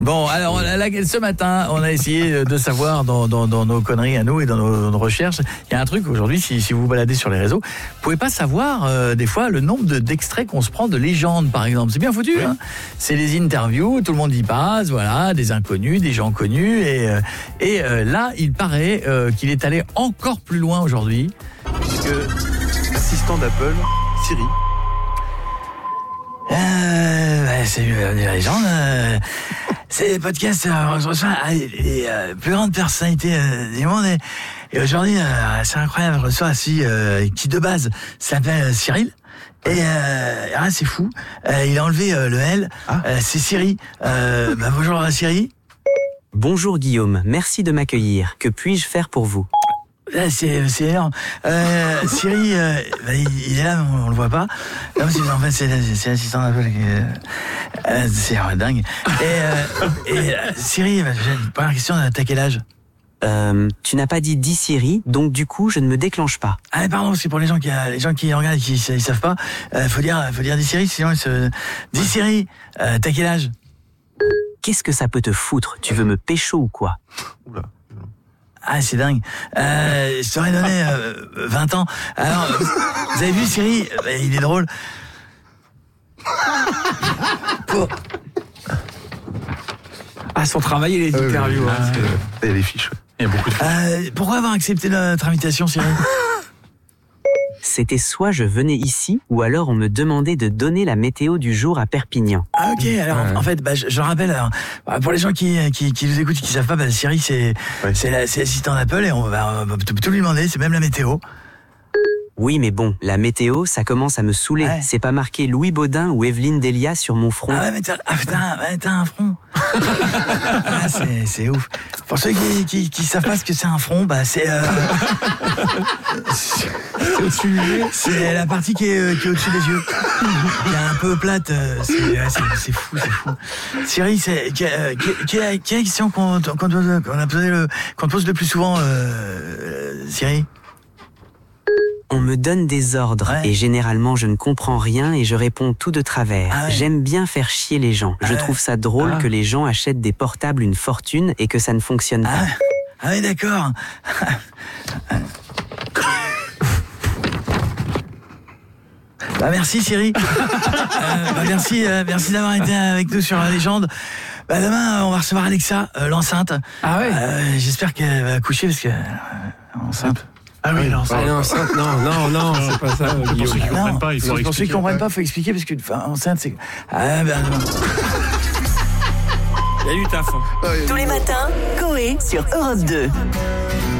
Bon, alors ce matin, on a essayé de savoir dans nos conneries à nous et dans nos recherches, il y a un truc aujourd'hui, si vous vous baladez sur les réseaux, vous pouvez pas savoir des fois le nombre d'extraits qu'on se prend de légendes, par exemple. C'est bien foutu, oui. Hein. C'est les interviews, tout le monde y passe, voilà, des inconnus, des gens connus, et là, il paraît qu'il est allé encore plus loin aujourd'hui, puisque assistant d'Apple, Siri. C'est la légende. C'est les podcasts, on se reçoit les plus grandes personnalités du monde. Et aujourd'hui, c'est incroyable, je reçois qui de base s'appelle Cyril. Et c'est fou. Il a enlevé le L. C'est Siri. Bonjour Siri. Bonjour Guillaume, merci de m'accueillir. Que puis-je faire pour vous ? C'est énorme. Siri, il est là, on le voit pas. Non, en fait, c'est l'assistant d'Apple. C'est dingue. Et Siri, première question, t'as quel âge ? Tu n'as pas dit « dis Siri », donc du coup, je ne me déclenche pas. Ah pardon, c'est pour les gens qui regardent et qui savent pas. Faut dire « dis Siri », sinon ils se... « Dis Siri, t'as quel âge ?» Qu'est-ce que ça peut te foutre ? Tu veux me pécho ou quoi ? Oula. Ah, c'est dingue. Je t'aurais donné 20 ans. Alors, vous avez vu Siri ? Il est drôle. Sans travailler les interviews. Et les fiches. Il y a beaucoup de... Pourquoi avoir accepté notre invitation, Siri ? C'était soit je venais ici, ou alors on me demandait de donner la météo du jour à Perpignan. Ah ok, alors en fait, je rappelle, pour les gens qui nous écoutent et qui savent pas, Siri c'est l'assistant d'Apple et on va tout lui demander, c'est même la météo. Oui, mais bon, la météo, ça commence à me saouler. Ouais. C'est pas marqué Louis Baudin ou Evelyne Delia sur mon front. Ah ouais, mais t'as un front. C'est ouf. Pour ceux qui savent pas ce que c'est un front, c'est c'est la partie qui est au-dessus des yeux, qui est un peu plate. C'est fou. Siri, quelle est la question qu'on te pose le plus souvent, Siri? On me donne des ordres et généralement je ne comprends rien et je réponds tout de travers. Ah ouais. J'aime bien faire chier les gens. Je trouve ça drôle que les gens achètent des portables une fortune et que ça ne fonctionne pas. Ah oui, d'accord. Merci Siri. Merci d'avoir été avec nous sur la légende. Demain, on va recevoir Alexa, l'enceinte. Ah ouais. J'espère qu'elle va coucher parce que enceinte. Ah oui, l'enceinte. Non, c'est pas ça. Pour ceux qui comprennent pas, il faut expliquer. Pour ceux qui comprennent pas, il faut expliquer parce que enceinte, c'est. Il y a du taf. Tous les matins, Coé sur Europe 2.